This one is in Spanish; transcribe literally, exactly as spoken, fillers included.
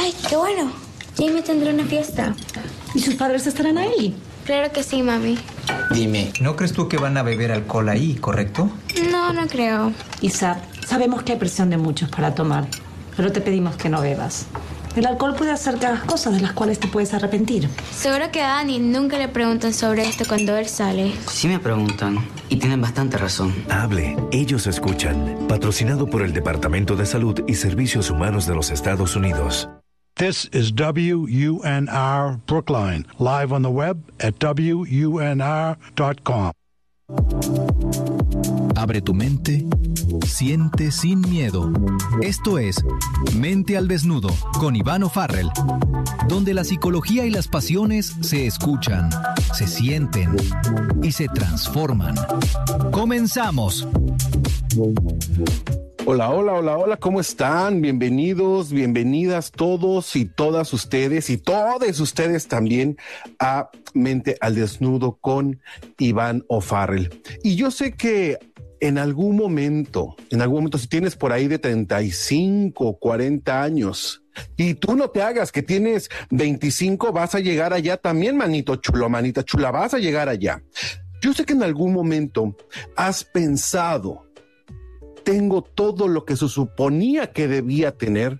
Ay, qué bueno. Jamie tendrá una fiesta. ¿Y sus padres estarán ahí? Claro que sí, mami. Dime, ¿no crees tú que van a beber alcohol ahí, correcto? No, no creo. Isa, sabemos que hay presión de muchos para tomar, pero te pedimos que no bebas. El alcohol puede hacer que hagas cosas de las cuales te puedes arrepentir. Seguro que a Dani nunca le preguntan sobre esto cuando él sale. Sí me preguntan, y tienen bastante razón. Hable, ellos escuchan. Patrocinado por el Departamento de Salud y Servicios Humanos de los Estados Unidos. This is W U N R Brookline, live on the web at W U N R dot com. Abre tu mente, siente sin miedo. Esto es Mente al Desnudo con Iván O'Farrell, donde la psicología y las pasiones se escuchan, se sienten y se transforman. ¡Comenzamos! Hola, hola, hola, hola, ¿cómo están? Bienvenidos, bienvenidas todos y todas ustedes y todos ustedes también a Mente al Desnudo con Iván O'Farrell. Y yo sé que en algún momento, en algún momento, si tienes por ahí de treinta y cinco, cuarenta años y tú no te hagas que tienes veinticinco, vas a llegar allá también, manito chulo, manita chula, vas a llegar allá. Yo sé que en algún momento has pensado: tengo todo lo que se suponía que debía tener